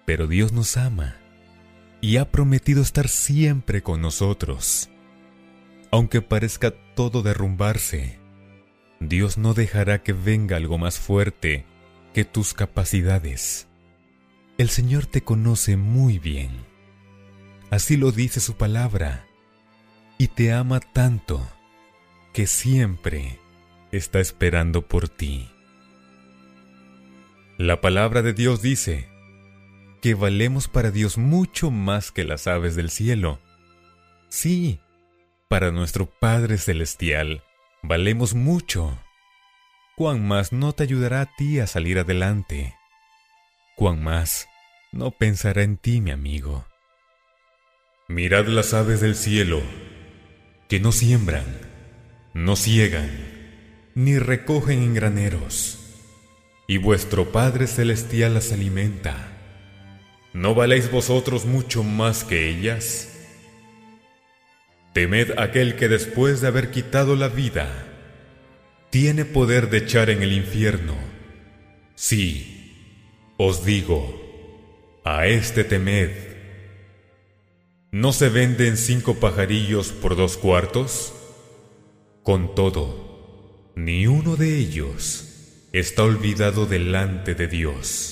Pero Dios nos ama y ha prometido estar siempre con nosotros. Aunque parezca todo derrumbarse, Dios no dejará que venga algo más fuerte que tus capacidades. El Señor te conoce muy bien. Así lo dice su palabra. Y te ama tanto que siempre está esperando por ti. La palabra de Dios dice que valemos para Dios mucho más que las aves del cielo. Sí, para nuestro Padre Celestial valemos mucho. ¿Cuán más no te ayudará a ti a salir adelante? ¿Cuán más no pensará en ti, mi amigo? Mirad las aves del cielo, que no siembran, no siegan, ni recogen en graneros, y vuestro Padre Celestial las alimenta. ¿No valéis vosotros mucho más que ellas? Temed aquel que después de haber quitado la vida, tiene poder de echar en el infierno. Sí, os digo, a este temed. ¿No se venden 5 pajarillos por 2 cuartos? Con todo, ni uno de ellos está olvidado delante de Dios.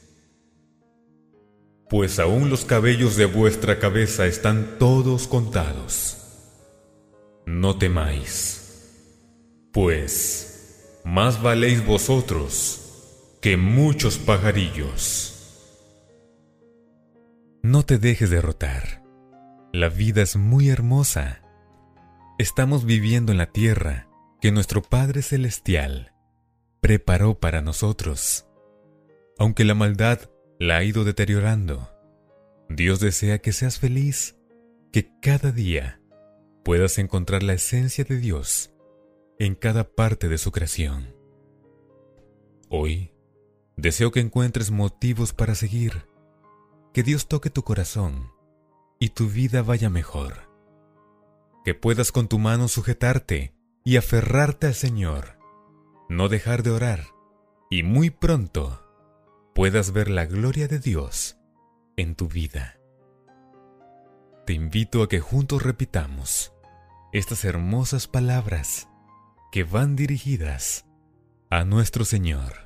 Pues aún los cabellos de vuestra cabeza están todos contados. No temáis, pues más valéis vosotros que muchos pajarillos. No te dejes derrotar. La vida es muy hermosa. Estamos viviendo en la tierra que nuestro Padre Celestial preparó para nosotros. Aunque la maldad la ha ido deteriorando, Dios desea que seas feliz, que cada día puedas encontrar la esencia de Dios en cada parte de su creación. Hoy, deseo que encuentres motivos para seguir, que Dios toque tu corazón y tu vida vaya mejor. Que puedas con tu mano sujetarte y aferrarte al Señor, no dejar de orar, y muy pronto puedas ver la gloria de Dios en tu vida. Te invito a que juntos repitamos estas hermosas palabras que van dirigidas a nuestro Señor.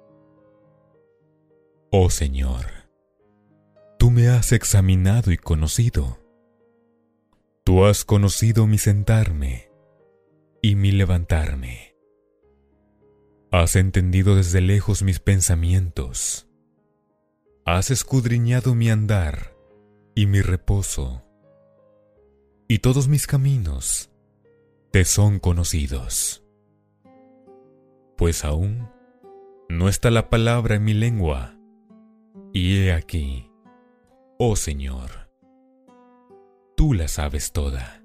Oh Señor, tú me has examinado y conocido. Tú has conocido mi sentarme y mi levantarme. Has entendido desde lejos mis pensamientos. Has escudriñado mi andar y mi reposo. Y todos mis caminos te son conocidos. Pues aún no está la palabra en mi lengua. Y he aquí, oh Señor, tú la sabes toda.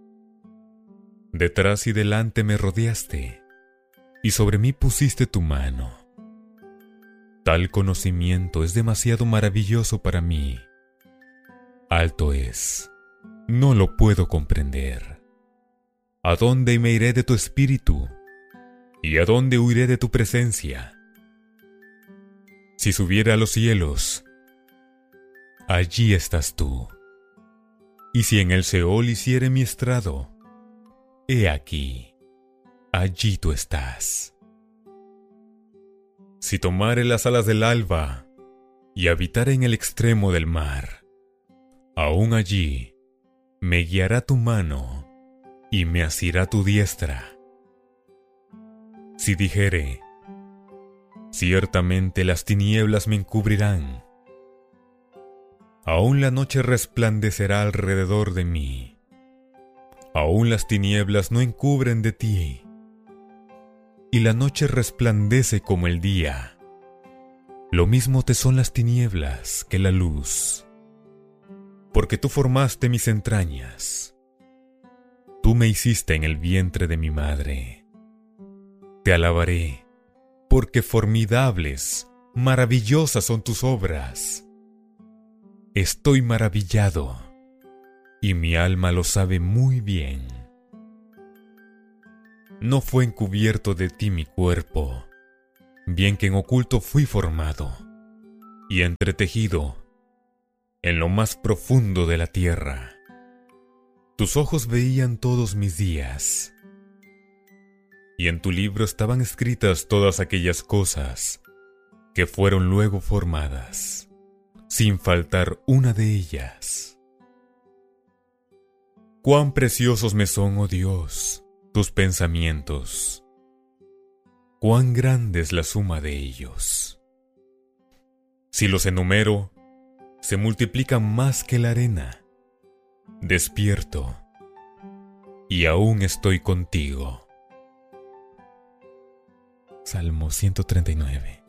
Detrás y delante me rodeaste, y sobre mí pusiste tu mano. Tal conocimiento es demasiado maravilloso para mí. Alto es, no lo puedo comprender. ¿A dónde me iré de tu espíritu? ¿Y a dónde huiré de tu presencia? Si subiera a los cielos, allí estás tú. Y si en el Seol hiciere mi estrado, he aquí, allí tú estás. Si tomare las alas del alba y habitare en el extremo del mar, aún allí me guiará tu mano y me asirá tu diestra. Si dijere, ciertamente las tinieblas me encubrirán, aún la noche resplandecerá alrededor de mí. Aún las tinieblas no encubren de ti, y la noche resplandece como el día. Lo mismo te son las tinieblas que la luz. Porque tú formaste mis entrañas. Tú me hiciste en el vientre de mi madre. Te alabaré, porque formidables, maravillosas son tus obras. Estoy maravillado, y mi alma lo sabe muy bien. No fue encubierto de ti mi cuerpo, bien que en oculto fui formado. y entretejido en lo más profundo de la tierra. Tus ojos veían todos mis días, y en tu libro estaban escritas todas aquellas cosas que fueron luego formadas, sin faltar una de ellas. Cuán preciosos me son, oh Dios, tus pensamientos, cuán grande es la suma de ellos. Si los enumero, se multiplican más que la arena. Despierto, y aún estoy contigo. Salmo 139.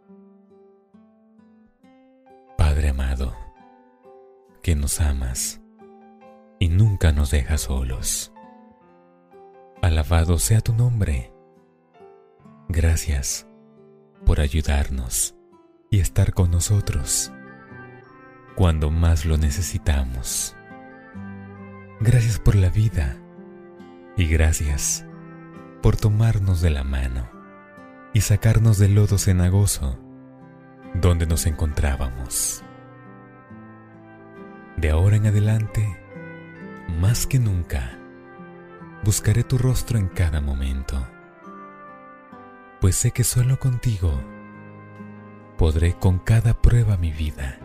Padre amado, que nos amas y nunca nos dejas solos. Alabado sea tu nombre. Gracias por ayudarnos y estar con nosotros cuando más lo necesitamos. Gracias por la vida y gracias por tomarnos de la mano y sacarnos del lodo cenagoso donde nos encontrábamos. De ahora en adelante, más que nunca, buscaré tu rostro en cada momento, pues sé que solo contigo podré con cada prueba mi vida.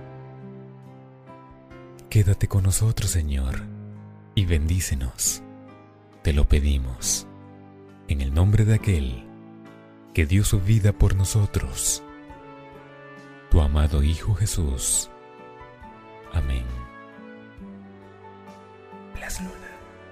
Quédate con nosotros, Señor, y bendícenos. Te lo pedimos, en el nombre de aquel que dio su vida por nosotros, tu amado Hijo Jesús. Amén. Blas Luna.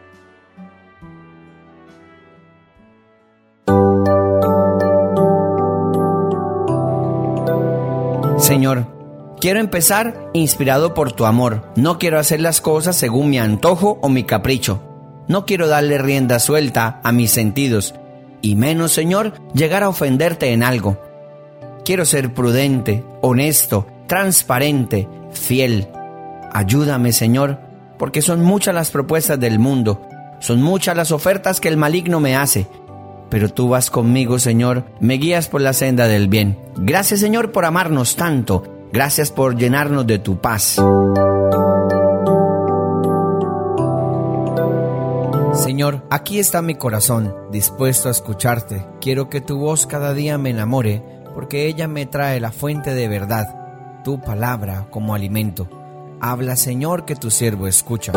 Señor, quiero empezar inspirado por tu amor. No quiero hacer las cosas según mi antojo o mi capricho. No quiero darle rienda suelta a mis sentidos, y menos, Señor, llegar a ofenderte en algo. Quiero ser prudente, honesto, transparente, fiel. Ayúdame, Señor, porque son muchas las propuestas del mundo, son muchas las ofertas que el maligno me hace. Pero tú vas conmigo, Señor, me guías por la senda del bien. Gracias, Señor, por amarnos tanto. Gracias por llenarnos de tu paz. Señor, aquí está mi corazón, dispuesto a escucharte. Quiero que tu voz cada día me enamore, porque ella me trae la fuente de verdad, tu palabra como alimento. Habla, Señor, que tu siervo escucha.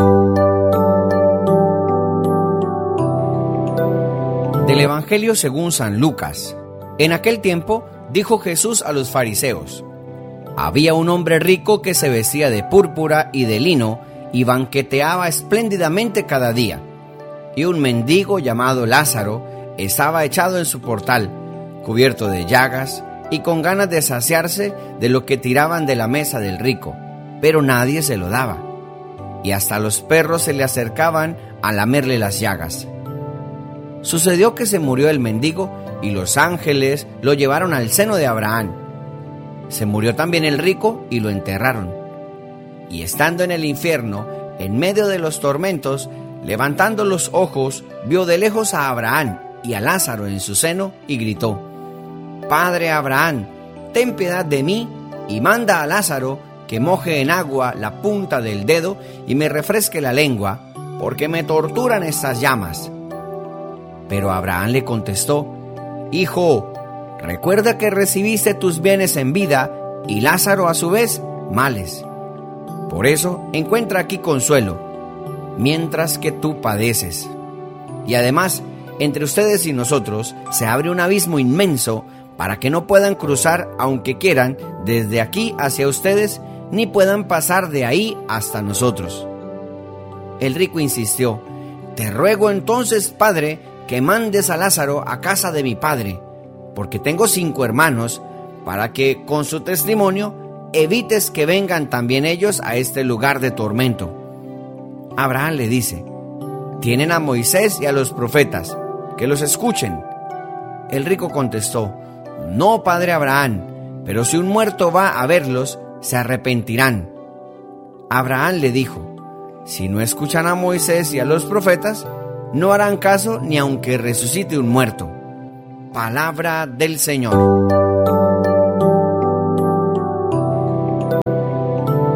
Del Evangelio según San Lucas. En aquel tiempo dijo Jesús a los fariseos: había un hombre rico que se vestía de púrpura y de lino y banqueteaba espléndidamente cada día. Y un mendigo llamado Lázaro estaba echado en su portal, cubierto de llagas y con ganas de saciarse de lo que tiraban de la mesa del rico, pero nadie se lo daba, y hasta los perros se le acercaban a lamerle las llagas. Sucedió que se murió el mendigo y los ángeles lo llevaron al seno de Abraham. Se murió también el rico y lo enterraron. Y estando en el infierno, en medio de los tormentos, levantando los ojos, vio de lejos a Abraham y a Lázaro en su seno y gritó: Padre Abraham, ten piedad de mí y manda a Lázaro que moje en agua la punta del dedo y me refresque la lengua, porque me torturan estas llamas. Pero Abraham le contestó: Hijo, recuerda que recibiste tus bienes en vida y Lázaro a su vez males. Por eso encuentra aquí consuelo, mientras que tú padeces. Y además, entre ustedes y nosotros se abre un abismo inmenso para que no puedan cruzar, aunque quieran, desde aquí hacia ustedes, ni puedan pasar de ahí hasta nosotros. El rico insistió: Te ruego entonces, Padre, que mandes a Lázaro a casa de mi padre, porque tengo 5 hermanos, para que con su testimonio evites que vengan también ellos a este lugar de tormento. Abraham le dice: Tienen a Moisés y a los profetas, que los escuchen. El rico contestó: No, padre Abraham, pero si un muerto va a verlos, se arrepentirán. Abraham le dijo: Si no escuchan a Moisés y a los profetas, no harán caso ni aunque resucite un muerto. Palabra del Señor.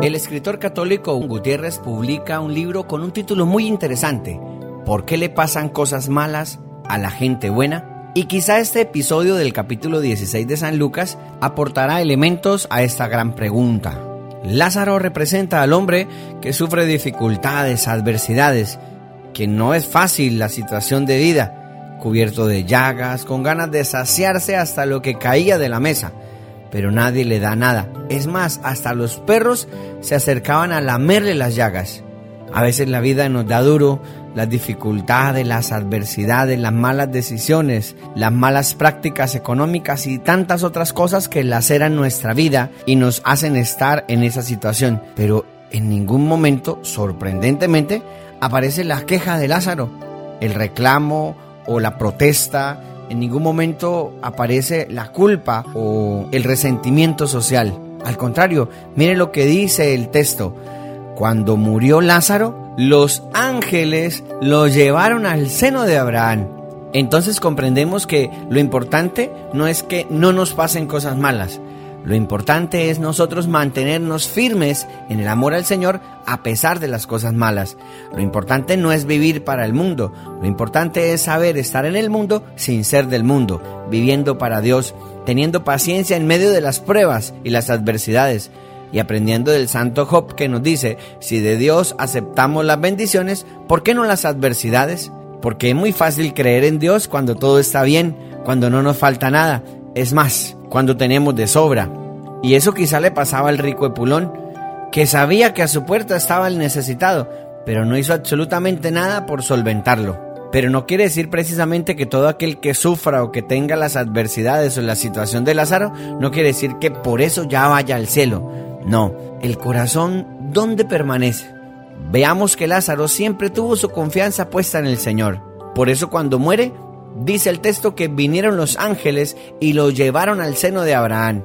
El escritor católico Gutiérrez publica un libro con un título muy interesante: ¿Por qué le pasan cosas malas a la gente buena? Y quizá este episodio del capítulo 16 de San Lucas aportará elementos a esta gran pregunta. Lázaro representa al hombre que sufre dificultades, adversidades, que no es fácil la situación de vida, cubierto de llagas, con ganas de saciarse hasta lo que caía de la mesa, pero nadie le da nada. Es más, hasta los perros se acercaban a lamerle las llagas. A veces la vida nos da duro, las dificultades, las adversidades, las malas decisiones, las malas prácticas económicas y tantas otras cosas que laceran nuestra vida y nos hacen estar en esa situación. Pero en ningún momento, sorprendentemente, aparece la queja de Lázaro, el reclamo o la protesta. En ningún momento aparece la culpa o el resentimiento social. Al contrario, mire lo que dice el texto. Cuando murió Lázaro, los ángeles lo llevaron al seno de Abraham. Entonces comprendemos que lo importante no es que no nos pasen cosas malas. Lo importante es nosotros mantenernos firmes en el amor al Señor a pesar de las cosas malas. Lo importante no es vivir para el mundo. Lo importante es saber estar en el mundo sin ser del mundo, viviendo para Dios, teniendo paciencia en medio de las pruebas y las adversidades, y aprendiendo del santo Job, que nos dice: si de Dios aceptamos las bendiciones, ¿por qué no las adversidades? Porque es muy fácil creer en Dios cuando todo está bien, cuando no nos falta nada. Es más, cuando tenemos de sobra. Y eso quizá le pasaba al rico Epulón, que sabía que a su puerta estaba el necesitado, pero no hizo absolutamente nada por solventarlo. Pero no quiere decir precisamente que todo aquel que sufra o que tenga las adversidades o la situación de Lázaro, no quiere decir que por eso ya vaya al cielo. No, el corazón, ¿dónde permanece? Veamos que Lázaro siempre tuvo su confianza puesta en el Señor. Por eso cuando muere, dice el texto que vinieron los ángeles y lo llevaron al seno de Abraham.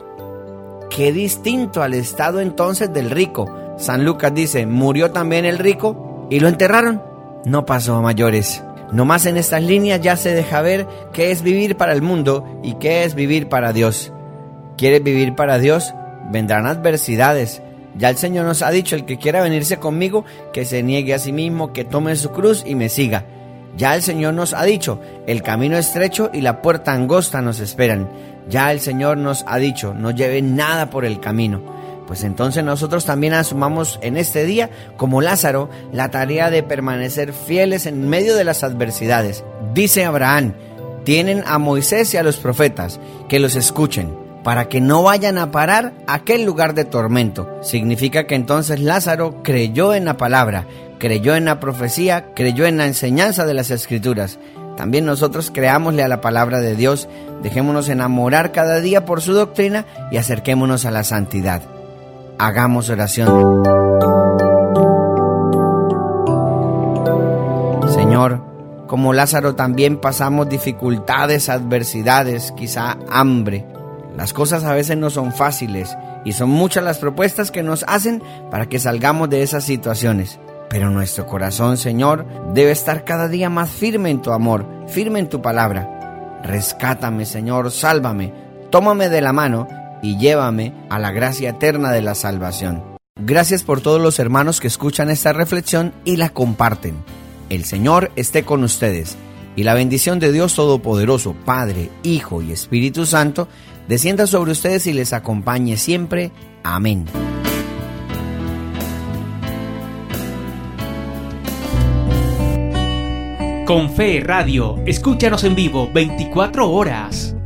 Qué distinto al estado entonces del rico. San Lucas dice: murió también el rico y lo enterraron. No pasó a mayores. Nomás en estas líneas ya se deja ver qué es vivir para el mundo y qué es vivir para Dios. ¿Quieres vivir para Dios? Vendrán adversidades. Ya el Señor nos ha dicho: el que quiera venirse conmigo, que se niegue a sí mismo, que tome su cruz y me siga. Ya el Señor nos ha dicho: el camino estrecho y la puerta angosta nos esperan. Ya el Señor nos ha dicho: no lleven nada por el camino. Pues entonces nosotros también asumamos en este día, como Lázaro, la tarea de permanecer fieles en medio de las adversidades. Dice Abraham: tienen a Moisés y a los profetas, que los escuchen, para que no vayan a parar a aquel lugar de tormento. Significa que entonces Lázaro creyó en la palabra, creyó en la profecía, creyó en la enseñanza de las Escrituras. También nosotros creámosle a la palabra de Dios, dejémonos enamorar cada día por su doctrina y acerquémonos a la santidad. Hagamos oración. Señor, como Lázaro también pasamos dificultades, adversidades, quizá hambre. Las cosas a veces no son fáciles y son muchas las propuestas que nos hacen para que salgamos de esas situaciones. Pero nuestro corazón, Señor, debe estar cada día más firme en tu amor, firme en tu palabra. Rescátame, Señor, sálvame, tómame de la mano y llévame a la gracia eterna de la salvación. Gracias por todos los hermanos que escuchan esta reflexión y la comparten. El Señor esté con ustedes y la bendición de Dios Todopoderoso, Padre, Hijo y Espíritu Santo, descienda sobre ustedes y les acompañe siempre. Amén. Con Fe Radio, escúchanos en vivo 24 horas.